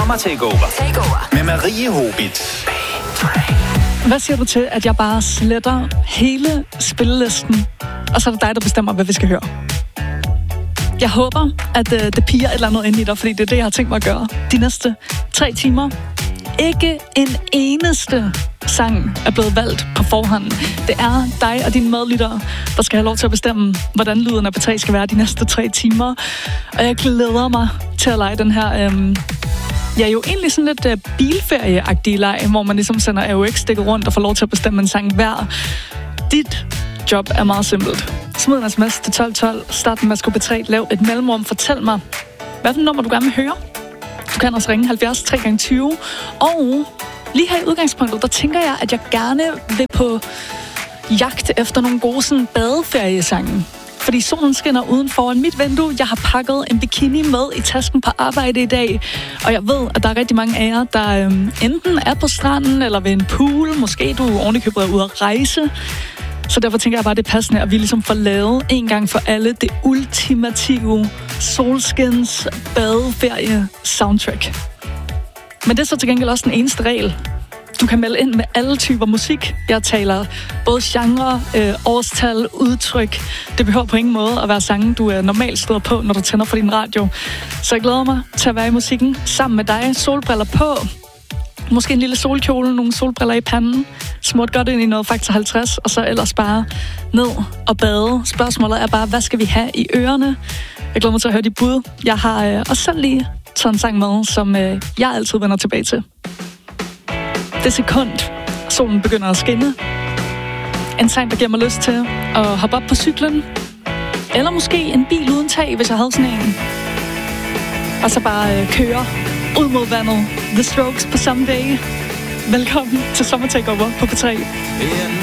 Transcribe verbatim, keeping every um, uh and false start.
Sommer Takeover. Takeover. Med Marie Hobit. Hvad siger du til, at jeg bare sletter hele spillelisten, og så er det dig, der bestemmer, hvad vi skal høre? Jeg håber, at øh, det piger et eller andet ind i dig, fordi det er det, jeg har tænkt mig at gøre de næste tre timer. Ikke en eneste sang er blevet valgt på forhånd. Det er dig og dine medlyttere, der skal have lov til at bestemme, hvordan lyden af P tre skal være de næste tre timer. Og jeg glæder mig til at lege den her... Øhm Ja, jo egentlig sådan lidt uh, bilferie-agtige leg, hvor man ligesom sender A O X-stikket rundt og får lov til at bestemme en sang hver. Dit job er meget simpelt. Smid en sms til tolv tolv, start med P tre, lav et mellemrum, fortæl mig, hvad for nummer du gerne vil høre. Du kan også ringe halvfjerds tre gange tyve, og lige her i udgangspunktet, der tænker jeg, at jeg gerne vil på jagt efter nogle gode sådan badeferiesange. Fordi solen skinner uden foran mit vindue. Jeg har pakket en bikini med i tasken på arbejde i dag. Og jeg ved, at der er rigtig mange af jer, der øhm, enten er på stranden eller ved en pool. Måske du ovenikøbet er ude at rejse. Så derfor tænker jeg bare, det er passende, at vi ligesom får lavet en gang for alle det ultimative solskins badeferie soundtrack. Men det er så til gengæld også den eneste regel. Du kan melde ind med alle typer musik. Jeg taler både genre, øh, årstal, udtryk. Det behøver på ingen måde at være sange, du øh, normalt støder på, når du tænder for din radio. Så jeg glæder mig til at være i musikken sammen med dig. Solbriller på. Måske en lille solkjole, nogle solbriller i panden. Smurt godt ind i noget Faktor halvtreds, og så ellers bare ned og bade. Spørgsmålet er bare, hvad skal vi have i ørerne? Jeg glæder mig til at høre de bud. Jeg har øh, også selv lige taget en sang med, som øh, jeg altid vender tilbage til. Det sekund, solen begynder at skinne. En sang, der giver mig lyst til at hoppe op på cyklen. Eller måske en bil uden tag, hvis jeg havde sådan en. Og så bare øh, køre ud mod vandet. The Strokes på Someday. Velkommen til Sommer Takeover på P tre.